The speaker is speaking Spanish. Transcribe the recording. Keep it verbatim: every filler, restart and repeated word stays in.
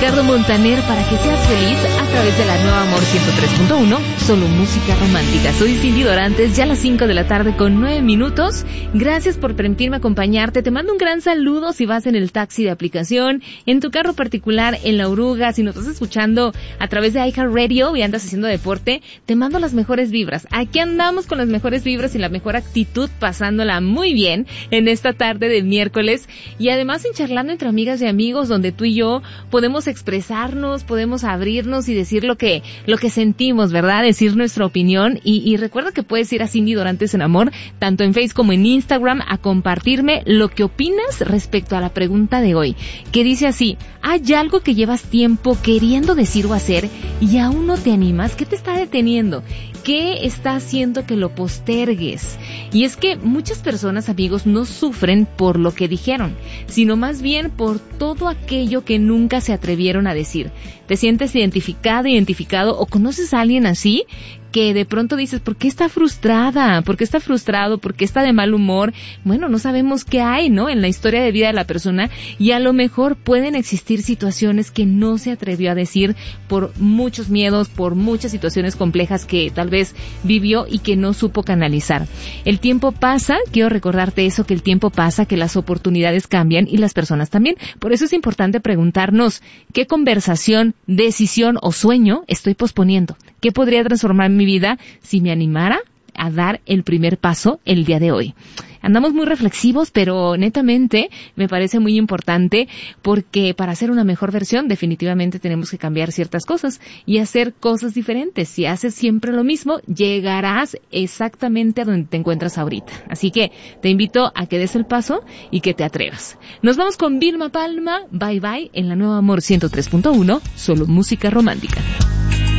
Ricardo Montaner para que seas feliz a través de la Nueva Amor ciento tres punto uno, solo música romántica. Soy Cindy Dorantes, ya a las cinco de la tarde con nueve minutos. Gracias por permitirme acompañarte. Te mando un gran saludo si vas en el taxi de aplicación, en tu carro particular, en la oruga, si nos estás escuchando a través de iHeartRadio y andas haciendo deporte, te mando las mejores vibras. Aquí andamos con las mejores vibras y la mejor actitud, pasándola muy bien en esta tarde de miércoles y además en charlando entre amigas y amigos, donde tú y yo podemos expresarnos, podemos abrirnos y decir lo que lo que sentimos, ¿verdad? Decir nuestra opinión y, y recuerda que puedes ir a Cindy Dorantes en Amor, tanto en Facebook como en Instagram, a compartirme lo que opinas respecto a la pregunta de hoy, que dice así: ¿hay algo que llevas tiempo queriendo decir o hacer y aún no te animas? ¿Qué te está deteniendo? ¿Qué está haciendo que lo postergues? Y es que muchas personas, amigos, no sufren por lo que dijeron, sino más bien por todo aquello que nunca se atrevieron a decir. ¿Te sientes identificada, identificado o conoces a alguien así? Que de pronto dices, ¿por qué está frustrada? ¿Por qué está frustrado? ¿Por qué está de mal humor? Bueno, no sabemos qué hay, ¿no?, en la historia de vida de la persona, y a lo mejor pueden existir situaciones que no se atrevió a decir por muchos miedos, por muchas situaciones complejas que tal vez vivió y que no supo canalizar. El tiempo pasa, quiero recordarte eso, que el tiempo pasa, que las oportunidades cambian y las personas también. Por eso es importante preguntarnos, ¿qué conversación, decisión o sueño estoy posponiendo? ¿Qué podría transformar mi vida si me animara a dar el primer paso el día de hoy? Andamos muy reflexivos, pero netamente me parece muy importante, porque para hacer una mejor versión definitivamente tenemos que cambiar ciertas cosas y hacer cosas diferentes. Si haces siempre lo mismo, llegarás exactamente a donde te encuentras ahorita. Así que te invito a que des el paso y que te atrevas. Nos vamos con Vilma Palma, Bye Bye, en la Nueva Amor ciento tres punto uno, solo música romántica.